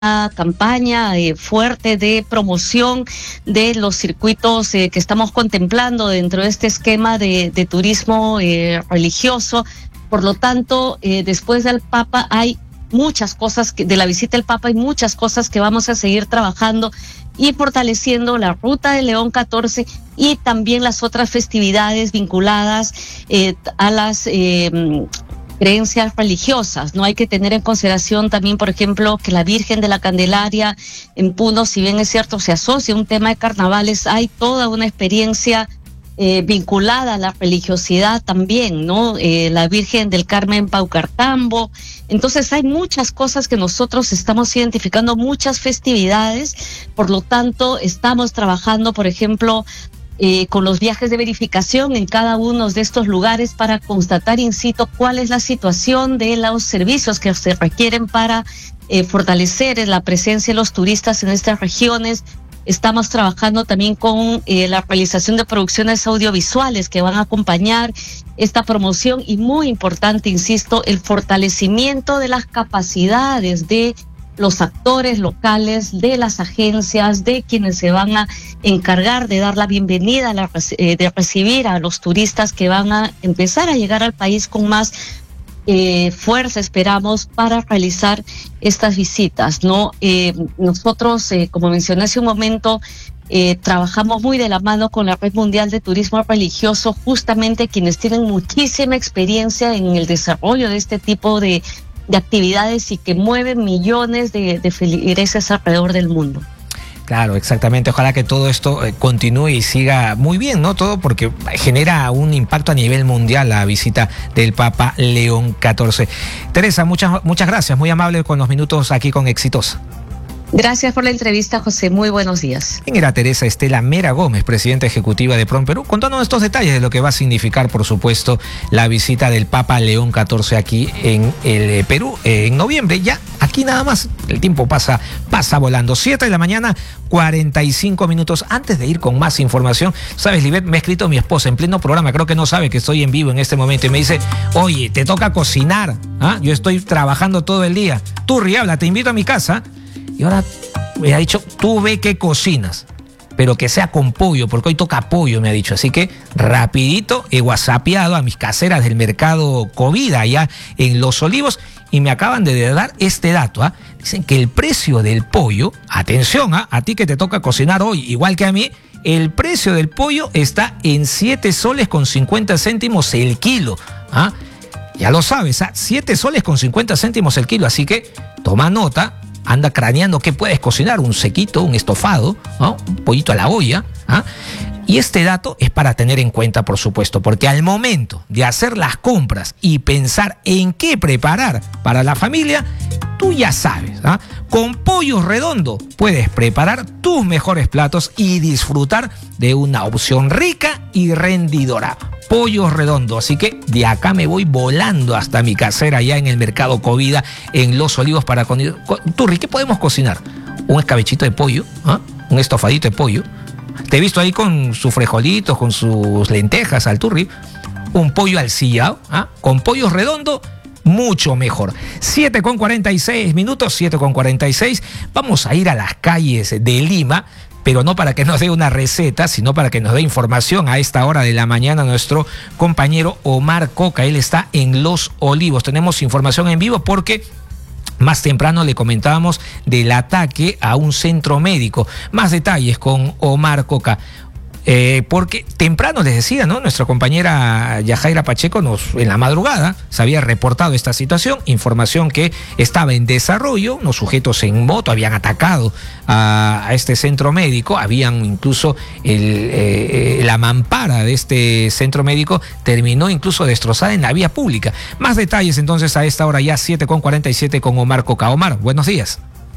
campaña fuerte de promoción de los circuitos que estamos contemplando dentro de este esquema de turismo religioso. Por lo tanto, después del Papa hay muchas cosas, de la visita del Papa hay muchas cosas que vamos a seguir trabajando y fortaleciendo la ruta de León 14 y también las otras festividades vinculadas a las creencias religiosas. No hay que tener en consideración también, por ejemplo, que la Virgen de la Candelaria en Puno, si bien es cierto, se asocia a un tema de carnavales, hay toda una experiencia vinculada a la religiosidad también, ¿no? La Virgen del Carmen Paucartambo. Entonces hay muchas cosas que nosotros estamos identificando, muchas festividades, por lo tanto estamos trabajando, por ejemplo, con los viajes de verificación en cada uno de estos lugares para constatar in situ cuál es la situación de los servicios que se requieren para fortalecer la presencia de los turistas en estas regiones. Estamos trabajando también con la realización de producciones audiovisuales que van a acompañar esta promoción y muy importante, insisto, el fortalecimiento de las capacidades de los actores locales, de las agencias, de quienes se van a encargar de dar la bienvenida, de recibir a los turistas que van a empezar a llegar al país con más fuerza, esperamos, para realizar estas visitas, ¿no? Nosotros, como mencioné hace un momento, trabajamos muy de la mano con la Red Mundial de Turismo Religioso, justamente quienes tienen muchísima experiencia en el desarrollo de este tipo de actividades y que mueven millones de feligreses alrededor del mundo. Claro, exactamente. Ojalá que todo esto continúe y siga muy bien, ¿no? Todo porque genera un impacto a nivel mundial la visita del Papa León XIV. Teresa, muchas gracias. Muy amable con los minutos aquí con Exitosa. Gracias por la entrevista, José. Muy buenos días. ¿Quién era Teresa Estela Mera Gómez, presidenta ejecutiva de PRON Perú? Contándonos estos detalles de lo que va a significar, por supuesto, la visita del Papa León XIV aquí en el Perú en noviembre. Ya aquí nada más, el tiempo pasa volando. 7 de la mañana, 45 minutos. Antes de ir con más información, sabes, Libet, me ha escrito mi esposa en pleno programa, creo que no sabe que estoy en vivo en este momento, y me dice, oye, te toca cocinar, ¿ah? Yo estoy trabajando todo el día. Turri, habla, te invito a mi casa. Y ahora me ha dicho, tú ve que cocinas, pero que sea con pollo, porque hoy toca pollo, me ha dicho. Así que rapidito he whatsappeado a mis caseras del mercado Covida allá en Los Olivos y me acaban de dar este dato. Dicen que el precio del pollo, atención, a ti que te toca cocinar hoy, igual que a mí, el precio del pollo está en 7 soles con 50 céntimos el kilo. Ya lo sabes, 7 soles con 50 céntimos el kilo, así que toma nota. Anda craneando qué puedes cocinar, un sequito, un estofado, ¿no? Un pollito a la olla. Y este dato es para tener en cuenta, por supuesto, porque al momento de hacer las compras y pensar en qué preparar para la familia, tú ya sabes, con Pollos Redondo puedes preparar tus mejores platos y disfrutar de una opción rica y rendidora. Pollos Redondo, así que de acá me voy volando hasta mi casera allá en el mercado Covida en Los Olivos para Turri, ¿qué podemos cocinar? Un escabechito de pollo, un estofadito de pollo. Te he visto ahí con sus frijolitos, con sus lentejas al Turri. Un pollo al sillao, con Pollos Redondo, mucho mejor. 7:46 minutos, 7:46. Vamos a ir a las calles de Lima, pero no para que nos dé una receta, sino para que nos dé información a esta hora de la mañana nuestro compañero Omar Coca. Él está en Los Olivos. Tenemos información en vivo porque más temprano le comentábamos del ataque a un centro médico. Más detalles con Omar Coca. Porque temprano les decía, ¿no? Nuestra compañera Yajaira Pacheco en la madrugada se había reportado esta situación, información que estaba en desarrollo. Unos sujetos en moto habían atacado a este centro médico, habían incluso la mampara de este centro médico terminó incluso destrozada en la vía pública. Más detalles entonces a esta hora ya 7:47 con Omar Coca. Omar, buenos días.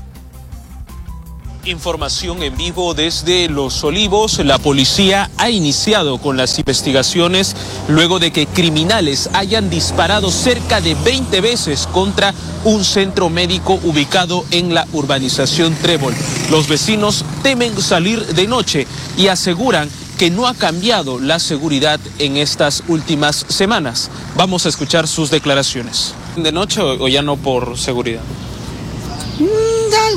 Información en vivo desde Los Olivos. La policía ha iniciado con las investigaciones luego de que criminales hayan disparado cerca de 20 veces contra un centro médico ubicado en la urbanización Trébol. Los vecinos temen salir de noche y aseguran que no ha cambiado la seguridad en estas últimas semanas. Vamos a escuchar sus declaraciones. ¿De noche o ya no por seguridad?